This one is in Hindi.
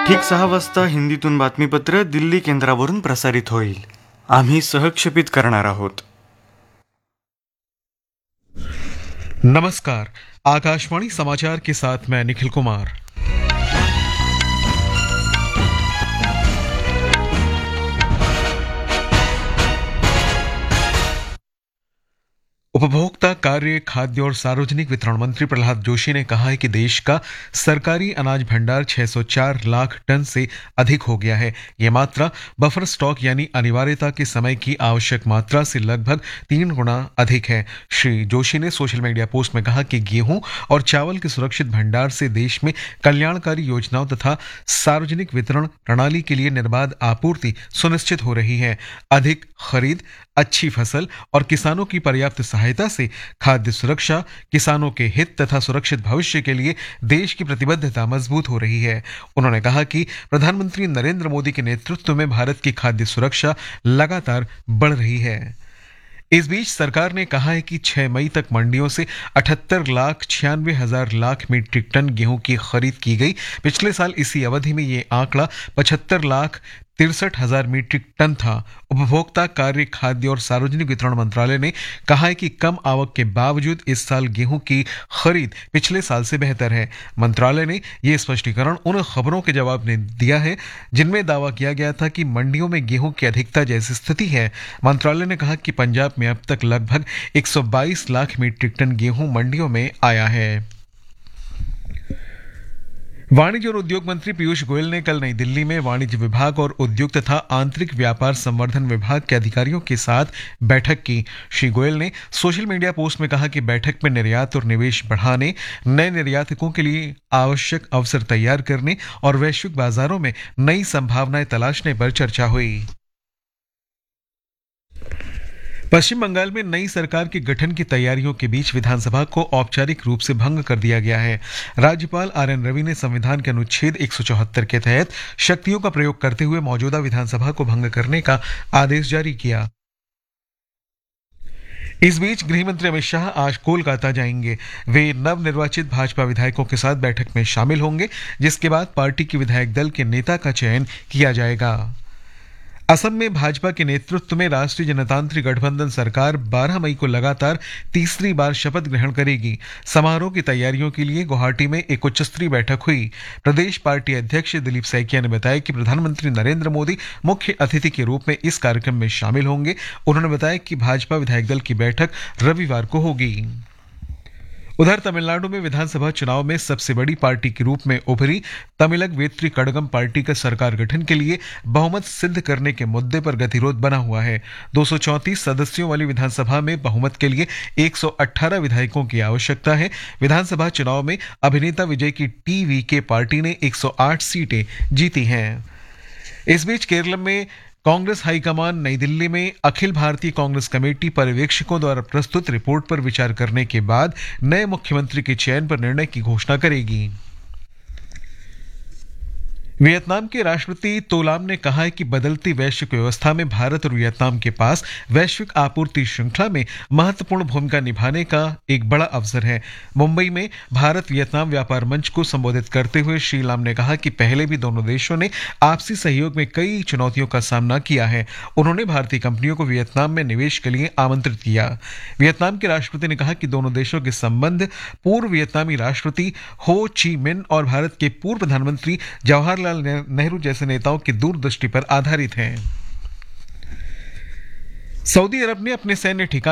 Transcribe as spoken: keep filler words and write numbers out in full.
ठीक सहा वाजता हिंदीतून बातमीपत्र दिल्ली केंद्रावरून प्रसारित होईल. आम्ही सहक्षेपित करणार आहोत. नमस्कार, आकाशवाणी समाचार के साथ मैं निखिल कुमार. उपभोक्ता कार्य, खाद्य और सार्वजनिक वितरण मंत्री प्रहलाद जोशी ने कहा है कि देश का सरकारी अनाज भंडार छह सौ चार लाख टन से अधिक हो गया है. यह मात्रा बफर स्टॉक यानी अनिवार्यता के समय की आवश्यक मात्रा से लगभग तीन गुना अधिक है. श्री जोशी ने सोशल मीडिया पोस्ट में कहा कि गेहूं और चावल के सुरक्षित भंडार से देश में कल्याणकारी योजनाओं तथा सार्वजनिक वितरण प्रणाली के लिए निर्बाध आपूर्ति सुनिश्चित हो रही है. अधिक खरीद, अच्छी फसल और किसानों की पर्याप्त सहायता से खाद्य सुरक्षा, किसानों के हित तथा सुरक्षित भविष्य के लिए देश की प्रतिबद्धता मजबूत हो रही है. उन्होंने कहा कि प्रधानमंत्री नरेंद्र मोदी के नेतृत्व में भारत की खाद्य सुरक्षा लगातार बढ़ रही है. इस बीच सरकार ने कहा है कि छह मई तक मंडियों से अठहत्तर लाख छियानवे हजार लाख मीट्रिक टन गेहूं की खरीद की गई. पिछले साल इसी अवधि में ये आंकड़ा पचहत्तर लाख तिरसठ हजार मीट्रिक टन था. उपभोक्ता कार्य, खाद्य और सार्वजनिक वितरण मंत्रालय ने कहा है कि कम आवक के बावजूद इस साल गेहूं की खरीद पिछले साल से बेहतर है. मंत्रालय ने यह स्पष्टीकरण उन खबरों के जवाब में दिया है जिनमें दावा किया गया था कि मंडियों में गेहूं की अधिकता जैसी स्थिति है. मंत्रालय ने कहा कि पंजाब में अब तक लगभग एक सौ बाईस लाख मीट्रिक टन गेहूं मंडियों में आया है. वाणिज्य और उद्योग मंत्री पीयूष गोयल ने कल नई दिल्ली में वाणिज्य विभाग और उद्योग तथा आंतरिक व्यापार संवर्धन विभाग के अधिकारियों के साथ बैठक की. श्री गोयल ने सोशल मीडिया पोस्ट में कहा कि बैठक में निर्यात और निवेश बढ़ाने, नए निर्यातकों के लिए आवश्यक अवसर तैयार करने और वैश्विक बाजारों में नई संभावनाएं तलाशने पर चर्चा हुई. पश्चिम बंगाल में नई सरकार के गठन की तैयारियों के बीच विधानसभा को औपचारिक रूप से भंग कर दिया गया है. राज्यपाल आर एन रवि ने संविधान के अनुच्छेद एक सौ चौहत्तर के तहत शक्तियों का प्रयोग करते हुए मौजूदा विधानसभा को भंग करने का आदेश जारी किया. इस बीच गृह मंत्री अमित शाह आज कोलकाता जाएंगे. वे नवनिर्वाचित भाजपा विधायकों के साथ बैठक में शामिल होंगे, जिसके बाद पार्टी के विधायक दल के नेता का चयन किया जाएगा. असम में भाजपा के नेतृत्व में राष्ट्रीय जनतांत्रिक गठबंधन सरकार बारह मई को लगातार तीसरी बार शपथ ग्रहण करेगी. समारोह की तैयारियों के लिए गुवाहाटी में एक उच्च स्तरीय बैठक हुई. प्रदेश पार्टी अध्यक्ष दिलीप सैकिया ने बताया कि प्रधानमंत्री नरेंद्र मोदी मुख्य अतिथि के रूप में इस कार्यक्रम में शामिल होंगे. उन्होंने बताया कि भाजपा विधायक दल की बैठक रविवार को होगी. उधर तमिलनाडु में विधानसभा चुनाव में सबसे बड़ी पार्टी के रूप में उभरी तमिलक वेत्री कड़गम पार्टी का सरकार गठन के लिए बहुमत सिद्ध करने के मुद्दे पर गतिरोध बना हुआ है. दो सौ चौंतीस सदस्यों वाली विधानसभा में बहुमत के लिए एक सौ अठारह विधायकों की आवश्यकता है. विधानसभा चुनाव में अभिनेता विजय की टीवीके पार्टी ने एक सौ आठ सीटें जीती हैं. इस बीच केरल में कांग्रेस हाईकमान नई दिल्ली में अखिल भारतीय कांग्रेस कमेटी पर्यवेक्षकों द्वारा प्रस्तुत रिपोर्ट पर विचार करने के बाद नए मुख्यमंत्री के चयन पर निर्णय की घोषणा करेगी. वियतनाम के राष्ट्रपति तोलाम ने कहा है कि बदलती वैश्विक व्यवस्था में भारत और वियतनाम के पास वैश्विक आपूर्ति श्रृंखला में महत्वपूर्ण भूमिका निभाने का एक बड़ा अवसर है. मुंबई में भारत वियतनाम व्यापार मंच को संबोधित करते हुए श्री लाम ने कहा कि पहले भी दोनों देशों ने आपसी सहयोग में कई चुनौतियों का सामना किया है. उन्होंने भारतीय कंपनियों को वियतनाम में निवेश के लिए आमंत्रित किया. वियतनाम के राष्ट्रपति ने कहा कि दोनों देशों के संबंध पूर्व वियतनामी राष्ट्रपति हो ची मिन और भारत के पूर्व प्रधानमंत्री जवाहरलाल नेहरू जैसे नेताओं की दूरदृष्टि पर आधारित हैं. सऊदी अरब ने अपने सैन्य ठिकाने